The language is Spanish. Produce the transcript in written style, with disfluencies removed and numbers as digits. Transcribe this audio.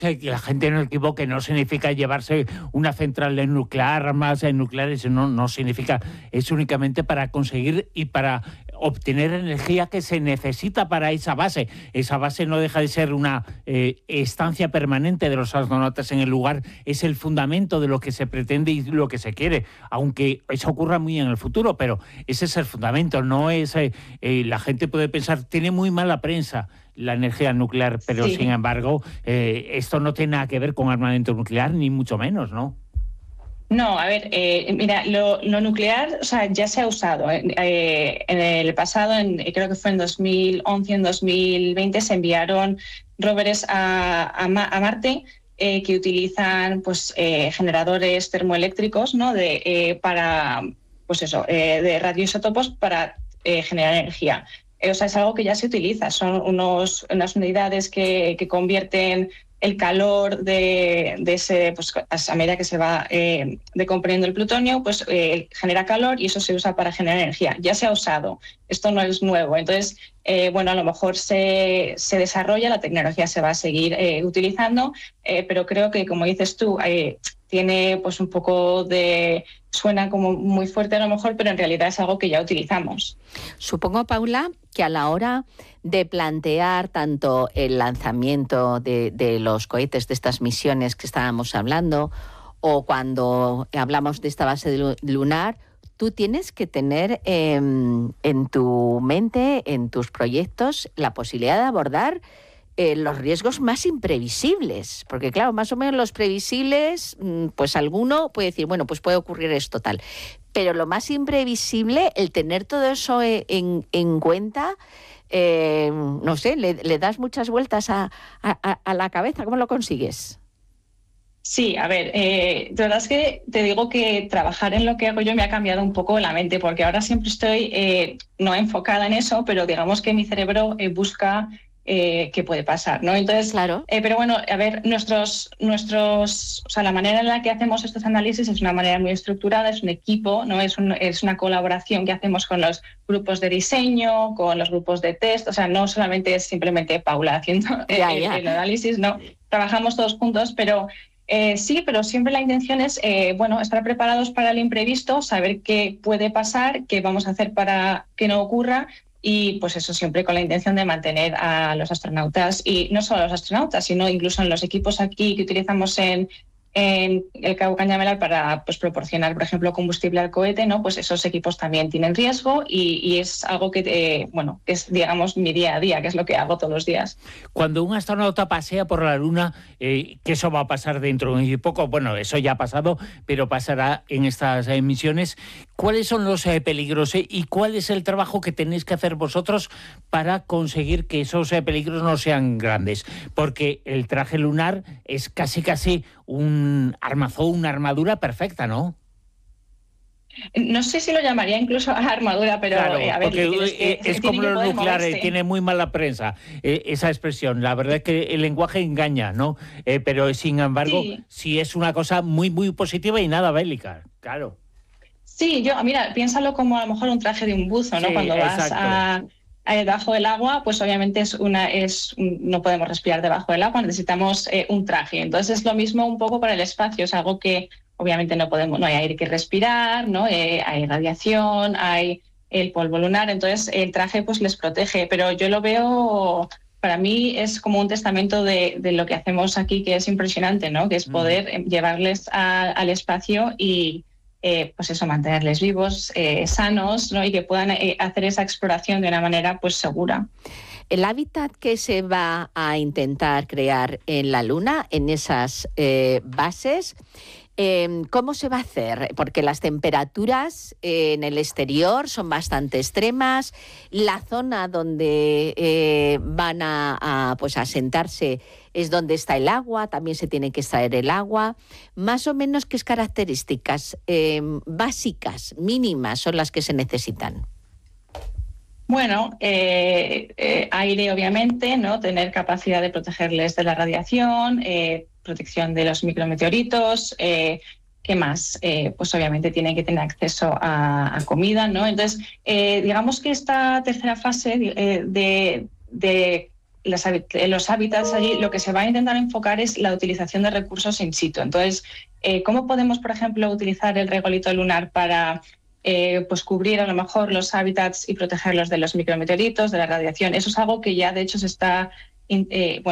Que la gente no se equivoque, no significa llevarse una central nuclear, armas nucleares, no significa, es únicamente para conseguir y para obtener energía que se necesita para esa base. Esa base no deja de ser una estancia permanente de los astronautas en el lugar, es el fundamento de lo que se pretende y lo que se quiere, aunque eso ocurra muy en el futuro, pero ese es el fundamento, no es... la gente puede pensar, tiene muy mala prensa la energía nuclear, pero Sí. sin embargo, esto no tiene nada que ver con armamento nuclear, ni mucho menos, ¿no? No, a ver, mira, lo nuclear, o sea, ya se ha usado. En el pasado, creo que fue en 2011, en 2020, se enviaron rovers a Marte que utilizan pues, generadores termoeléctricos, ¿no? Para, pues eso, de radioisótopos para generar energía. O sea, es algo que ya se utiliza. Son unas unidades que convierten el calor de ese, pues a medida que se va decomponiendo el plutonio, pues genera calor y eso se usa para generar energía. Ya se ha usado, esto no es nuevo. Entonces, bueno, a lo mejor se desarrolla, la tecnología se va a seguir utilizando, pero creo que, como dices tú, tiene pues un poco de... Suena como muy fuerte a lo mejor, pero en realidad es algo que ya utilizamos. Supongo, Paula, que a la hora de plantear tanto el lanzamiento de los cohetes, de estas misiones que estábamos hablando, o cuando hablamos de esta base lunar, tú tienes que tener en tu mente, en tus proyectos, la posibilidad de abordar los riesgos más imprevisibles, porque claro, más o menos los previsibles, pues alguno puede decir, bueno, pues puede ocurrir esto tal, pero lo más imprevisible, el tener todo eso en cuenta, no sé, le das muchas vueltas a la cabeza. ¿Cómo lo consigues? Sí, a ver, de verdad es que te digo que trabajar en lo que hago yo me ha cambiado un poco la mente, porque ahora siempre estoy no enfocada en eso, pero digamos que mi cerebro busca qué puede pasar, ¿no? Entonces, claro. Pero bueno, a ver, o sea, la manera en la que hacemos estos análisis es una manera muy estructurada, es un equipo, ¿no? Es una colaboración que hacemos con los grupos de diseño, con los grupos de test, o sea, no solamente es simplemente Paula haciendo el análisis, no, trabajamos todos juntos, pero sí, pero siempre la intención es, bueno, estar preparados para el imprevisto, saber qué puede pasar, qué vamos a hacer para que no ocurra. Y pues eso siempre con la intención de mantener a los astronautas, y no solo a los astronautas, sino incluso en los equipos aquí que utilizamos en el Cabo Cañaveral para pues, proporcionar, por ejemplo, combustible al cohete, ¿no? Pues esos equipos también tienen riesgo y es algo que, bueno, que es, digamos, mi día a día, que es lo que hago todos los días. Cuando un astronauta pasea por la Luna, que eso va a pasar dentro de muy poco, bueno, eso ya ha pasado, pero pasará en estas misiones. ¿Cuáles son los peligros y cuál es el trabajo que tenéis que hacer vosotros para conseguir que esos peligros no sean grandes? Porque el traje lunar es casi un armazón, una armadura perfecta, ¿no? No sé si lo llamaría incluso armadura, pero claro, a ver, porque es como los nucleares, tiene muy mala prensa esa expresión. La verdad es que el lenguaje engaña, ¿no? Pero sin embargo, sí es una cosa muy positiva y nada bélica, claro. Sí, mira, piénsalo como a lo mejor un traje de un buzo, ¿no? Sí, Cuando vas debajo del agua, pues obviamente no podemos respirar debajo del agua, necesitamos un traje. Entonces es lo mismo un poco para el espacio, es algo que obviamente no hay aire que respirar, ¿no? Hay radiación, hay el polvo lunar, entonces el traje pues les protege, pero yo lo veo, para mí es como un testamento de lo que hacemos aquí, que es impresionante, ¿no? Que es poder llevarles al espacio y pues eso, mantenerles vivos, sanos, ¿no? Y que puedan hacer esa exploración de una manera pues segura. El hábitat que se va a intentar crear en la Luna, en esas bases, ¿cómo se va a hacer? Porque las temperaturas en el exterior son bastante extremas, la zona donde van a sentarse es donde está el agua, también se tiene que extraer el agua. Más o menos, ¿qué características básicas, mínimas, son las que se necesitan? Bueno, aire obviamente, ¿no? Tener capacidad de protegerles de la radiación, protección de los micrometeoritos, ¿qué más? Pues obviamente tienen que tener acceso a comida, ¿no? Entonces, digamos que esta tercera fase de los hábitats allí, lo que se va a intentar enfocar es la utilización de recursos in situ. Entonces, ¿cómo podemos, por ejemplo, utilizar el regolito lunar para pues cubrir a lo mejor los hábitats y protegerlos de los micrometeoritos, de la radiación? Eso es algo que ya de hecho se está